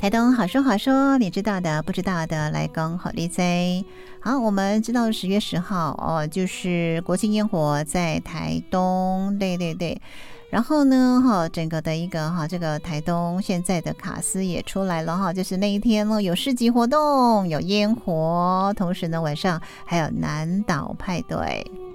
台东好说好说，你知道的不知道的来讲好利在。好，我们知道10月10号哦，就是国庆烟火在台东，对对对。然后呢，整个的一个这个台东现在的卡司也出来了哈，就是那一天呢有市集活动，有烟火，同时呢晚上还有南岛派对。